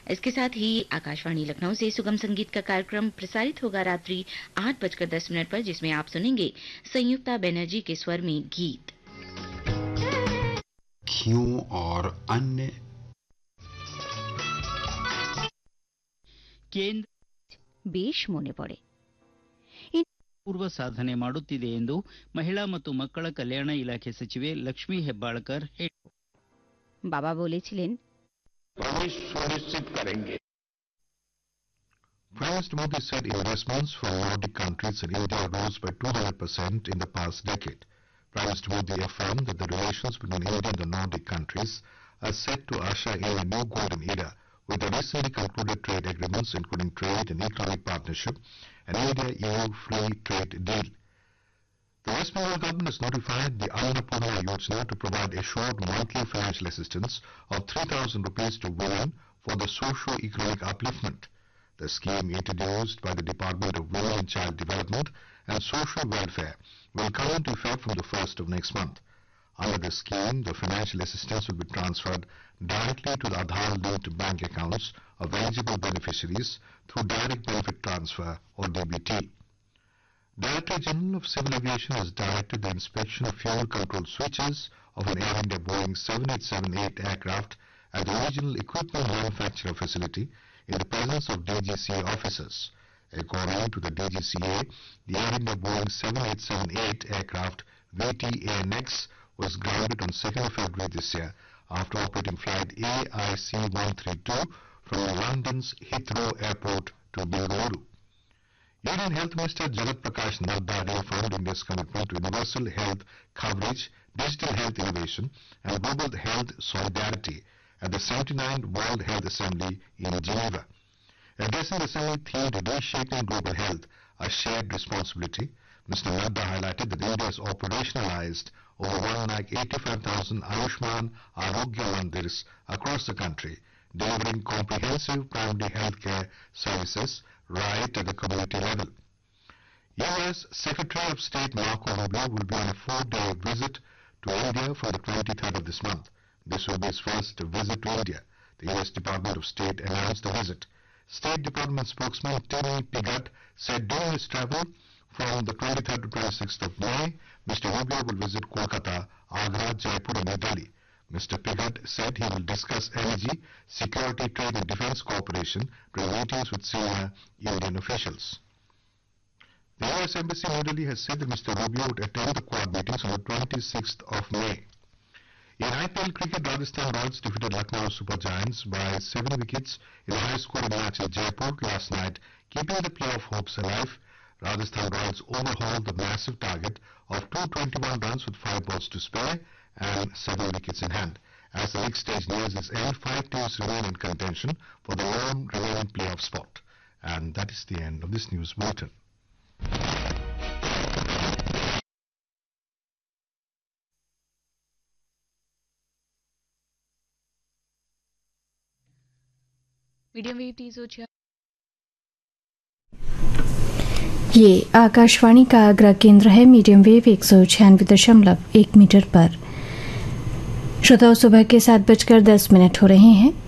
इसके साथ ही आकाशवाणी लखनऊ से सुगम संगीत का कार्यक्रम प्रसारित होगा रात्रि 8:10 पर, जिसमें आप सुनेंगे संयुक्ता बनर्जी के स्वर में गीत। क्यों और अन्य ಕೇಂದ್ರ ಬೇಷ್ ಮೋನೆ ಪಡೆ ಪೂರ್ವ ಸಾಧನೆ ಮಾಡುತ್ತಿದೆ ಎಂದು ಮಹಿಳಾ ಮತ್ತು ಮಕ್ಕಳ ಕಲ್ಯಾಣ ಇಲಾಖೆ ಸಚಿವೆ ಲಕ್ಷ್ಮೀ ಹೆಬ್ಬಾಳ್ಕರ್ ಹೇಳಿದರು. বাবা বলেছিলেন, प्रवेश सुनिश्चित करेंगे. Prime Minister Modi said investments from Nordic countries in India rose by 200% in the past decade. Prime Minister Modi affirmed that the relations between India and the Nordic countries are set to usher in a new golden era with the recently concluded trade agreements including trade and economic partnership and India-EU free trade deal. The West Bengal government has notified the Annapurna Yojana to provide assured monthly financial assistance of 3,000 rupees to women for the socio-economic upliftment. The scheme, introduced by the Department of Women and Child Development and Social Welfare, will come into effect from the 1st of next month. Under the scheme, the financial assistance will be transferred directly to the Aadhaar-linked bank accounts of eligible beneficiaries through direct benefit transfer or DBT. Director General of Civil Aviation has directed the inspection of fuel control switches of an Air India Boeing 7878 aircraft at the original equipment manufacturer facility in the presence of DGCA officers. According to the DGCA, the Air India Boeing 7878 aircraft VTANX was grounded on 2nd of February this year after operating flight AIC-132 from London's Heathrow Airport to Bengaluru. Union Health Minister Jagat Prakash Nadda reaffirmed India's commitment to universal health coverage, digital health innovation, and global health solidarity at the 79th World Health Assembly in Geneva. Addressing the assembly themed Reshaping Global Health, a shared responsibility, Mr. Nadda highlighted that India has operationalized over 185,000 Ayushman Arogya Mandirs across the country, delivering comprehensive primary health care services right at the community level. U.S. Secretary of State Marco Rubio will be on a 4-day visit to India from the 23rd of this month. This will be his first visit to India. The U.S. Department of State announced the visit. State Department spokesman Timmy Piggott said during his travel from the 23rd to 26th of May, Mr. Rubio will visit Kolkata, Agra, Jaipur and New Delhi. Mr. Piggott said he will discuss energy, security, trade and defense cooperation during meetings with senior Indian officials. The U.S. Embassy in New Delhi has said that Mr. Rubio would attend the Quad meetings on the 26th of May. In IPL cricket, Rajasthan Royals defeated Lucknow Super Giants by 7 wickets in a high-scoring match in Jaipur last night, keeping the playoff hopes alive. Rajasthan Royals overhauled the massive target of 221 runs with 5 balls to spare and 7 wickets in hand. As the league stage nears its end, 5 teams remain in contention for the lone remaining playoff spot. And that is the end of this news bulletin. Medium wave 306। ये आकाशवाणी का आगरा केंद्र है। Medium wave 196.1 metre पर। श्रोताओं, सुबह के 7:10 हो रहे हैं।